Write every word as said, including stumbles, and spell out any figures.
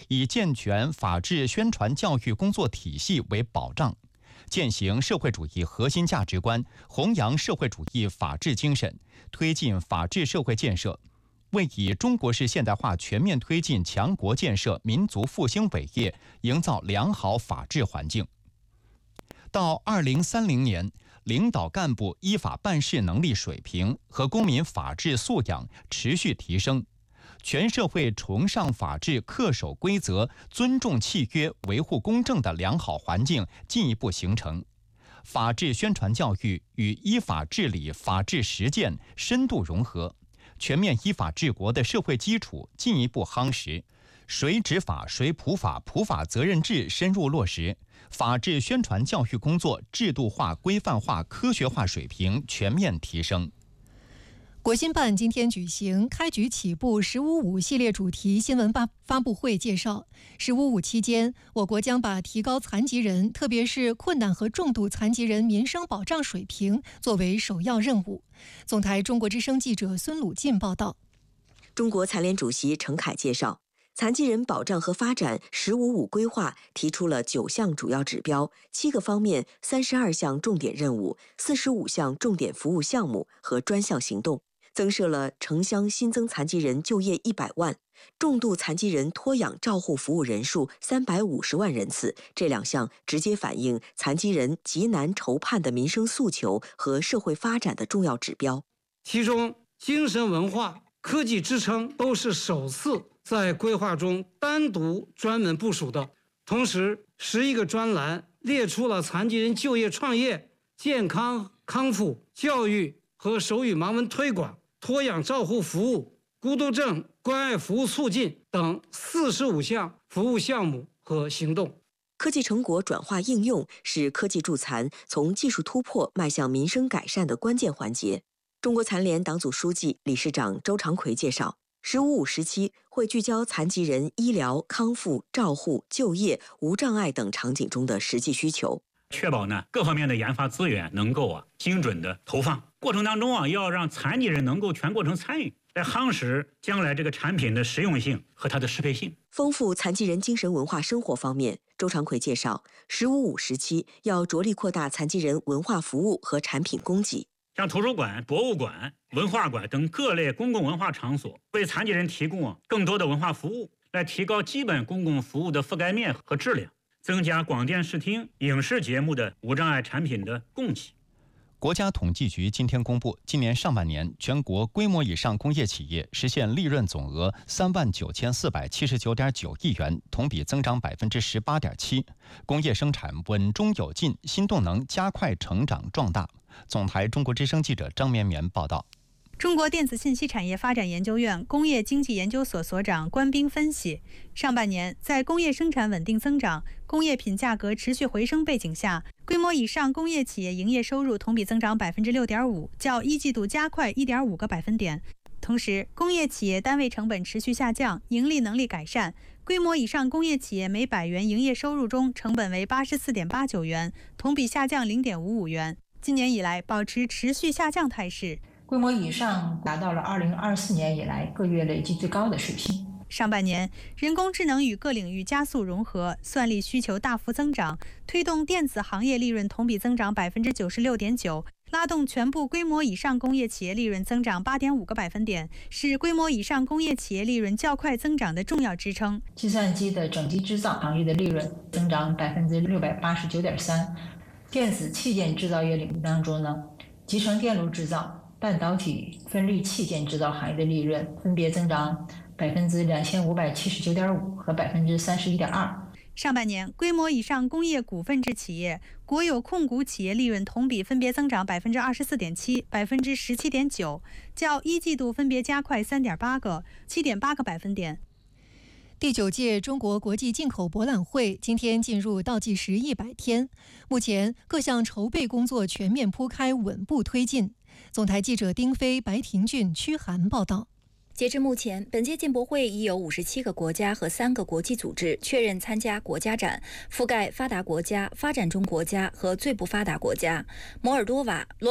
以健全法治宣传教育工作体系为保障，践行社会主义核心价值观，弘扬社会主义法治精神，推进法治社会建设，为以中国式现代化全面推进强国建设、民族复兴伟业营造良好法治环境。到二零三零年，领导干部依法办事能力水平和公民法治素养持续提升，全社会崇尚法治、恪守规则、尊重契约、维护公正的良好环境进一步形成，法治宣传教育与依法治理、法治实践深度融合，全面依法治国的社会基础进一步夯实，谁执法谁普法、普法责任制深入落实，法治宣传教育工作制度化、规范化、科学化水平全面提升。 国新办今天举行开局起步“十五五”系列主题新闻发发布会，介绍“十五五”期间，我国将把提高残疾人，特别是困难和重度残疾人民生保障水平作为首要任务。总台中国之声记者孙鲁进报道。 中国残联主席陈凯介绍，残疾人保障和发展“十五五”规划提出了九项主要指标、七个方面、三十二项重点任务、四十五项重点服务项目和专项行动，增设了城乡新增残疾人就业一百万，重度残疾人托养照护服务人数三百五十万人次。这两项直接反映残疾人急难愁盼的民生诉求和社会发展的重要指标。 其中，精神文化、科技支撑都是首次在规划中单独专门部署的。同时，十一个专栏列出了残疾人就业创业、健康康复、教育和手语盲文推广、托养照护服务、孤独症关爱服务促进等四十五项服务项目和行动。 科技成果转化应用是科技助残从技术突破迈向民生改善的关键环节。中国残联党组书记、理事长周长奎介绍，十五五时期会聚焦残疾人医疗、康复、照护、就业、无障碍等场景中的实际需求， 确保呢各方面的研发资源能够啊精准的投放。过程当中啊，要让残疾人能够全过程参与，来夯实将来这个产品的实用性和它的适配性。 丰富残疾人精神文化生活方面，周长奎介绍，十五五时期要着力扩大残疾人文化服务和产品供给。 像图书馆、博物馆、文化馆等各类公共文化场所，为残疾人提供啊更多的文化服务，来提高基本公共服务的覆盖面和质量，增加广电视听、影视节目的无障碍产品的供给。 国家统计局今天公布，今年上半年全国规模以上工业企业实现利润总额三万九千四百七十九点九亿元，同比增长百分之十八点七，工业生产稳中有进，新动能加快成长壮大。总台中国之声记者张绵绵报道。 中国电子信息产业发展研究院工业经济研究所所长关斌分析，上半年在工业生产稳定增长、工业品价格持续回升背景下，规模以上工业企业营业收入同比增长百分之六点五，较一季度加快一点五个百分点。同时，工业企业单位成本持续下降，盈利能力改善。规模以上工业企业每百元营业收入中，成本为八十四点八九元，同比下降零点五五元。今年以来保持持续下降态势。 规模以上达到了二零二四年以来个月累计最高的水平。 上半年，人工智能与各领域加速融合，算力需求大幅增长，推动电子行业利润同比增长百分之九十六点九，拉动全部规模以上工业企业利润增长八点五个百分点，是规模以上工业企业利润较快增长的重要支撑。 计算机的整机制造行业的利润增长百分之六百八十九点三，电子器件制造业领域当中呢，集成电路制造、半导体分立器件制造行业的利润分别增长百分之两千五百七十九点五和百分之三十一点二。 上半年，规模以上工业股份制企业、国有控股企业利润同比分别增长百分之二十四点七、百分之十七点九，较一季度分别加快三点八个、七点八个百分点。 第九届中国国际进口博览会今天进入倒计时一百天，目前各项筹备工作全面铺开，稳步推进。总台记者丁飞、白廷俊、屈涵报道。 截至目前，本届进博会已有五十七个国家和三个国际组织确认参加国家展，覆盖发达国家、发展中国家和最不发达国家。摩尔多瓦、罗